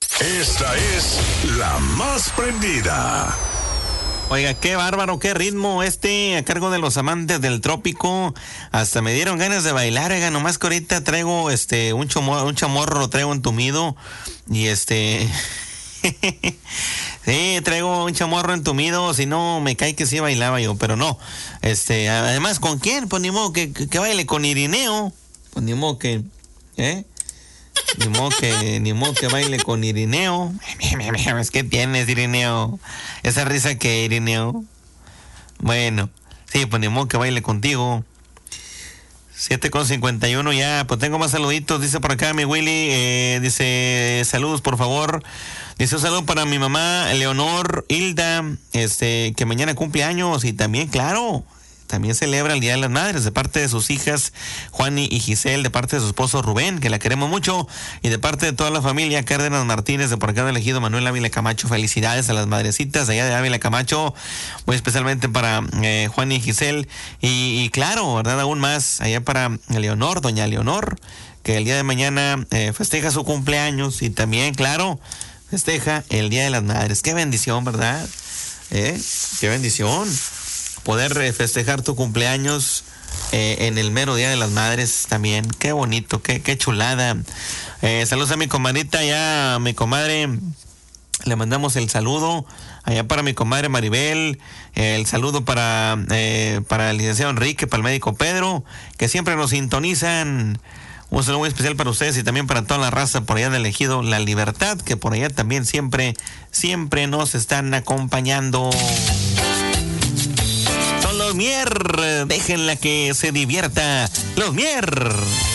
Esta es la más prendida. Oiga, qué bárbaro, qué ritmo a cargo de los amantes del trópico. Hasta me dieron ganas de bailar, oiga, nomás que ahorita traigo un chamorro lo traigo entumido y sí, traigo un chamorro entumido, si no me cae que sí bailaba yo, pero no. Además, ¿con quién? Pues ni modo que baile con Irineo. Pues ni modo que, Ni modo que baile con Irineo. Es que tienes, Irineo. Esa risa que, Irineo. Bueno, sí, pues ni modo que baile contigo. 7:51 ya, pues tengo más saluditos. Dice por acá mi Willy, dice saludos por favor. Dice un saludo para mi mamá Leonor Hilda, que mañana cumple años y también, claro, también celebra el Día de las Madres de parte de sus hijas Juani y Giselle, de parte de su esposo Rubén, que la queremos mucho, y de parte de toda la familia Cárdenas Martínez, de por acá del ejido Manuel Ávila Camacho. Felicidades a las madrecitas allá de Ávila Camacho, muy especialmente para Juani y Giselle, y claro, ¿verdad? Aún más allá para Leonor, doña Leonor, que el día de mañana festeja su cumpleaños y también, claro, festeja el Día de las Madres. Qué bendición, ¿verdad? Qué bendición poder festejar tu cumpleaños en el mero Día de las Madres también. Qué bonito, qué chulada. Saludos a mi comadrita, ya mi comadre, le mandamos el saludo allá para mi comadre Maribel, el saludo para el licenciado Enrique, para el médico Pedro, que siempre nos sintonizan. Un saludo muy especial para ustedes y también para toda la raza por allá del ejido La Libertad, que por allá también siempre nos están acompañando. Son los Mier, déjenla que se divierta. Los Mier.